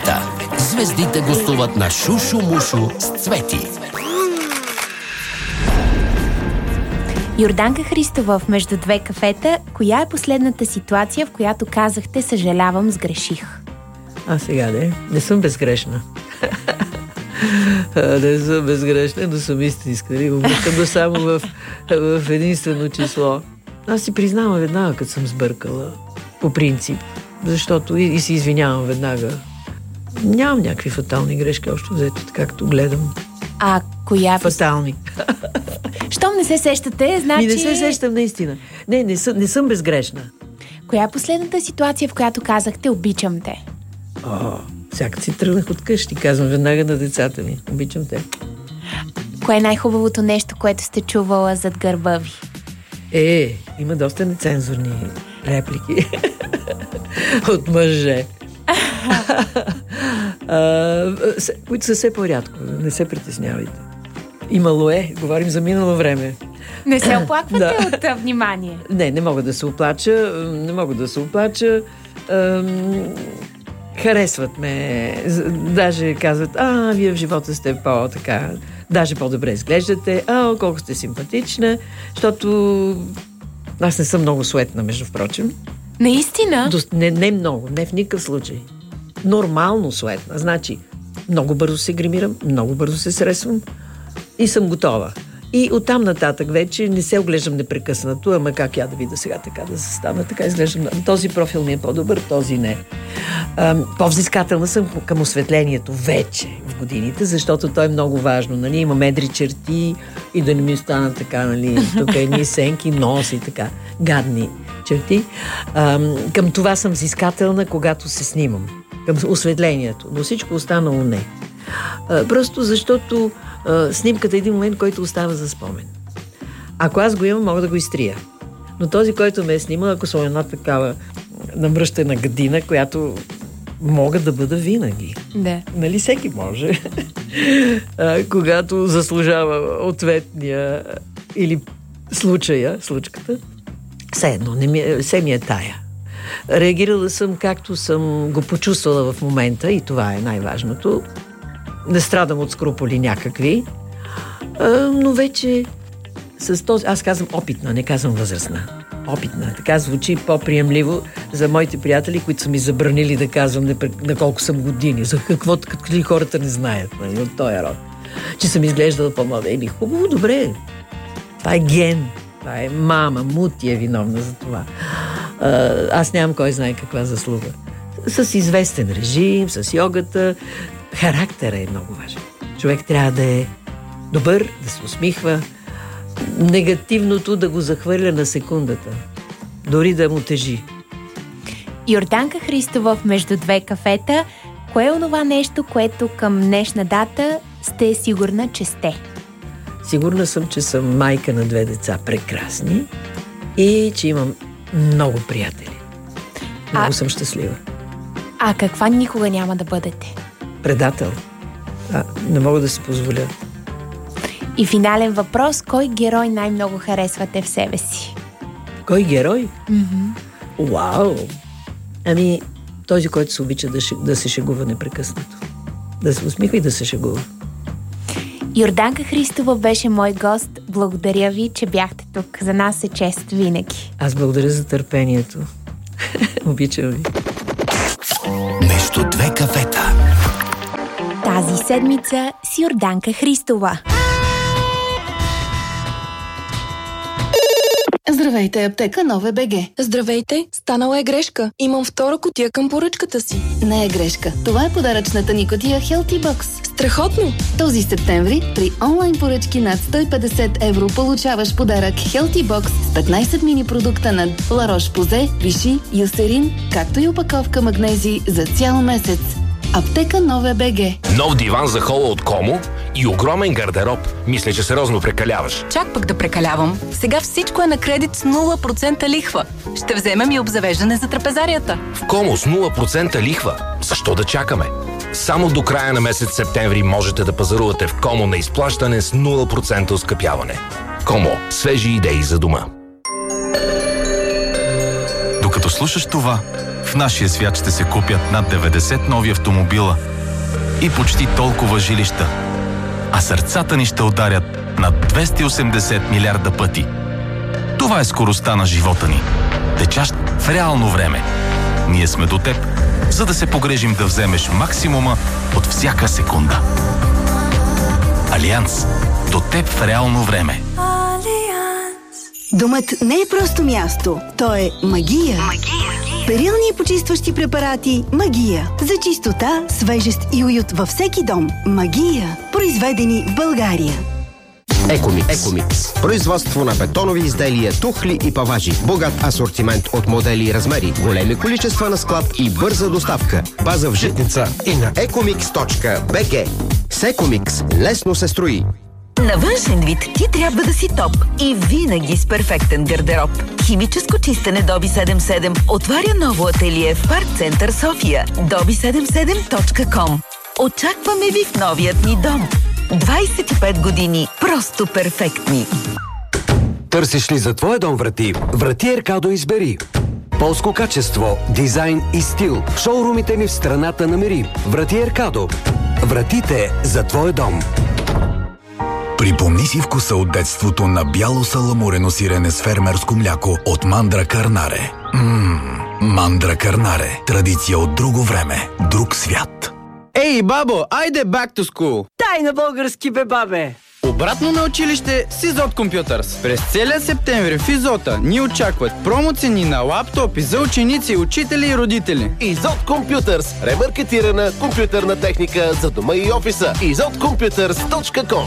кафета. Звездите гостуват на Шушу Мушу с Цвети. Йорданка Христова в Между две кафета. Коя е последната ситуация, в която казахте съжалявам, сгреших? Сега не съм безгрешна. Не съм безгрешна, но съм истинска. Не го връщам само в единствено число. Аз си признавам веднага, като съм сбъркала. По принцип. Защото и се извинявам веднага. Нямам някакви фатални грешки, още взето, както гледам. А коя... Фатални. Щом не се сещате, значи... Не се сещам наистина. Не съм безгрешна. Коя е последната ситуация, в която казахте обичам те? Всяка си тръгнах от къщи, казвам веднага на децата ми. Обичам те. Кое е най-хубавото нещо, което сте чувала зад гърба ви? Има доста нецензурни реплики от мъже. Които са все по-рядко. Не се притеснявайте. Имало говорим за минало време. Не се оплаквате от внимание? Не мога да се оплача. Харесват ме. Даже казват, вие в живота сте по-така, даже по-добре изглеждате, колко сте симпатична, защото аз не съм много суетна, между впрочем. Наистина? Не много, не в никакъв случай. Нормално суетна. Значи, много бързо се гримирам, много бързо се сресвам и съм готова. И оттам нататък вече не се оглеждам непрекъснато, ама как я да видя сега така да се стана, така изглеждам. Този профил ми е по-добър, този не. По-взискателна съм към осветлението вече в годините, защото то е много важно. Нали? Има медри черти и да не ми стана така, нали? Тук едни сенки, нос и така. Гадни черти. Към това съм взискателна, когато се снимам. Към осветлението. Но всичко останало не. Просто защото снимката е един момент, който остава за спомен. Ако аз го имам, мога да го изтрия. Но този, който ме е снимал, ако съм една такава намръщена гадина, която мога да бъда винаги. Да. Нали всеки може. Когато заслужава ответния или случката, все едно, все ми е тая. Реагирала съм както съм го почувствала в момента и това е най-важното. Не страдам от скрупули някакви, но вече с този... Аз казвам опитна, не казвам възрастна. Опитна. Така звучи по-приемливо за моите приятели, които са ми забранили да казвам на колко съм години. За каквото като ли хората не знаят, нали, от този род. Че съм изглеждала по-млада. Хубаво, добре. Това е ген. Това е мама, мути е виновна за това. Аз нямам кой знае каква заслуга. С известен режим, с йогата. Характера е много важен. Човек трябва да е добър, да се усмихва. Негативното да го захвърля на секундата. Дори да му тежи. Йорданка Христова в Между две кафета. Кое е онова нещо, което към днешна дата сте сигурна, че сте? Сигурна съм, че съм майка на 2 деца прекрасни и че имам много приятели. Много съм щастлива. А каква никога няма да бъдете? Предател. Не мога да си позволя. И финален въпрос. Кой герой най-много харесвате в себе си? Кой герой? Уау! Този, който се обича да се шегува непрекъснато. Да се усмихва и да се шегува. Йорданка Христова беше мой гост. Благодаря ви, че бяхте тук. За нас е чест винаги. Аз благодаря за търпението. Обичам ви. Между две кафета. Тази седмица с Йорданка Христова. Здравейте, аптека Нове БГ. Здравейте, станала е грешка. Имам втора кутия към поръчката си. Не е грешка. Това е подаръчната ни кутия Healthy Box. Страхотно! Този септември при онлайн поръчки над 150 евро получаваш подарък Healthy Box с 15 мини продукта на La Roche-Posay, Vichy, Eucerin, както и опаковка магнези за цял месец. Аптека Нове БГ. Нов диван за хола от Комо и огромен гардероб. Мисля, че сериозно прекаляваш. Чак пък да прекалявам. Сега всичко е на кредит с 0% лихва. Ще вземем и обзавеждане за трапезарията. В Комо с 0% лихва. Защо да чакаме? Само до края на месец септември можете да пазарувате в Комо на изплащане с 0% оскъпяване. Комо. Свежи идеи за дома. Докато слушаш това, В нашия свят ще се купят над 90 нови автомобила и почти толкова жилища. А сърцата ни ще ударят над 280 милиарда пъти. Това е скоростта на живота ни. Течащ в реално време. Ние сме до теб, за да се погрежим да вземеш максимума от всяка секунда. Алианс. До теб в реално време. Домът не е просто място. То е магия. Перилни и почистващи препарати Магия. За чистота, свежест и уют във всеки дом. Магия. Произведени в България. Екомикс. Производство на бетонови изделия, тухли и паважи. Богат асортимент от модели и размери. Големи количества на склад и бърза доставка. База в Житница и на ecomix.bg. С Екомикс лесно се строи. На външен вид ти трябва да си топ и винаги с перфектен гардероб. Химическо чистене Доби 77 отваря ново ателие в Парк Център София. dobi77.com. Очакваме ви в новият ни дом. 25 години просто перфектни. Търсиш ли за твоя дом врати? Врати Еркадо избери. Полско качество, дизайн и стил. В шоурумите ни в страната намери. Врати Еркадо. Вратите за твоя дом. Припомни си вкуса от детството на бяло саламурено сирене с фермерско мляко от Мандра Карнаре. Мандра Карнаре. Традиция от друго време, друг свят. Ей, бабо, айде back to school! Дай на български, бе, бабе! Обратно на училище с Изот Компютърс. През целия септември в Изота ни очакват промоцени на лаптопи за ученици, учители и родители. Изот Компютърс. Ремаркетирана компютърна техника за дома и офиса. izotcomputers.com.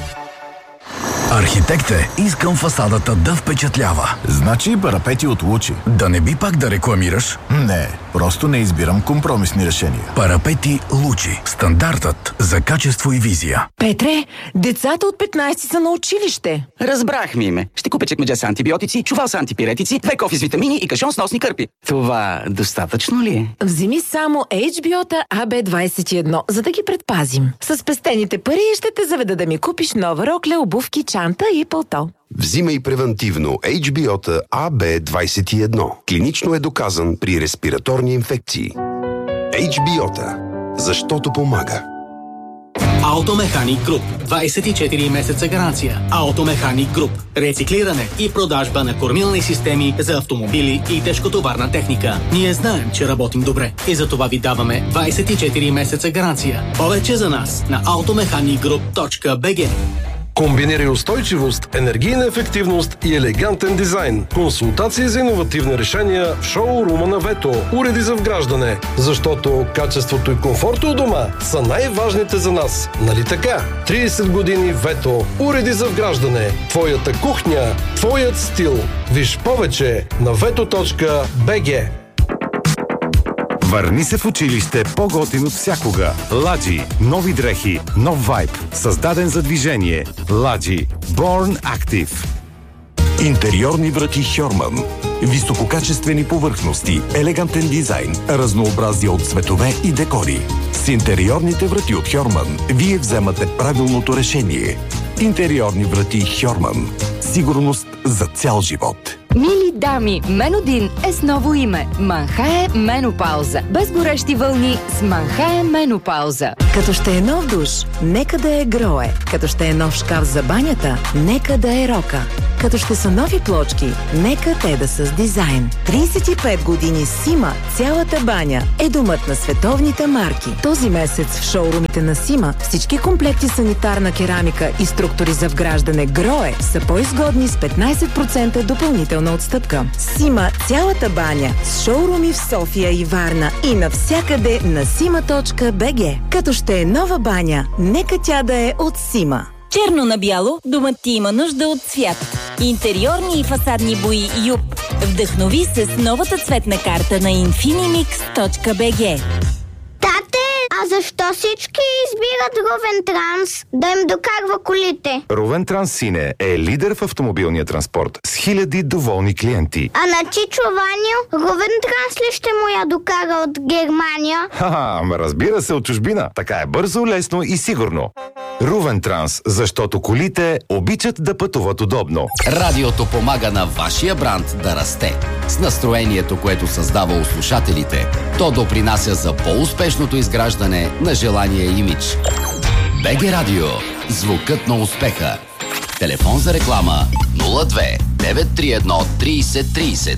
Архитект е, искам фасадата да впечатлява. Значи парапети от Лучи. Да не би пак да рекламираш? Не, просто не избирам компромисни решения. Парапети Лучи. Стандартът за качество и визия. Петре, децата от 15 са на училище. Разбрах, Миме. Ще купя чекмедже с антибиотици, чувал с антипиретици, 2 кофи с витамини и кашон с носни кърпи. Това достатъчно ли е? Вземи само HBO-та AB21, за да ги предпазим. С спестените пари ще те заведа да ми купиш нова рокля, обувки, чанта и пълто. Взимай превентивно HBO-та AB21. Клинично е доказан при респираторни инфекции. HBO-та. Защото помага. Автомеханик Груп. 24 месеца гаранция. Автомеханик Груп. Рециклиране и продажба на кормилни системи за автомобили и тежкотоварна техника. Ние знаем, че работим добре и за това ви даваме 24 месеца гаранция. Повече за нас на automechanicgroup.bg. Комбинирай устойчивост, енергийна ефективност и елегантен дизайн. Консултации за иновативни решения в шоурума на Вето. Уреди за вграждане. Защото качеството и комфорта у дома са най-важните за нас. Нали така? 30 години Вето. Уреди за вграждане. Твоята кухня. Твоят стил. Виж повече на veto.bg. Върни се в училище по-готин от всякога. Ладжи. Нови дрехи. Нов вайб. Създаден за движение. Ладжи. Born Active. Интериорни врати Хьорман. Висококачествени повърхности, елегантен дизайн, разнообразие от цветове и декори. С интериорните врати от Хьорман вие вземате правилното решение. Интериорни врати Хьорман. Сигурност за цял живот. Мили дами, Менодин е с ново име. Манхае Менопауза. Без горещи вълни с Манхае Менопауза. Като ще е нов душ, нека да е Грое. Като ще е нов шкаф за банята, нека да е Рока. Като ще са нови плочки, нека те да са с дизайн. 35 години Сима, цялата баня е домът на световните марки. Този месец в шоурумите на Сима всички комплекти санитарна керамика и структури за вграждане Грое са по-изгодни с 15% допълнителна отстъпка. Сима, цялата баня с шоуруми в София и Варна и навсякъде на sima.bg. Като ще е нова баня, нека тя да е от Сима. Черно на бяло, домът ти има нужда от цвят. Интериорни и фасадни бои Юб. Вдъхнови се с новата цветна карта на infinimix.bg. Тате, а защо всички избират Ровен Транс да им докарва колите? Ровен Транс Сине е лидер в автомобилния транспорт с хиляди доволни клиенти. А на Чичо Ваню, Ровен Транс ли ще му я докара от Германия? Ха-ха, разбира се, от чужбина. Така е бързо, лесно и сигурно. Рувентранс, защото колите обичат да пътуват удобно. Радиото помага на вашия бранд да расте. С настроението, което създава у слушателите, то допринася за по-успешното изграждане на желания имидж. БГ Радио. Звукът на успеха. Телефон за реклама 02 931 3030.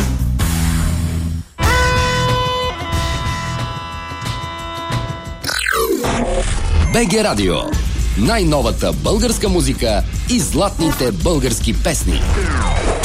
БГ Радио. Най-новата българска музика и златните български песни.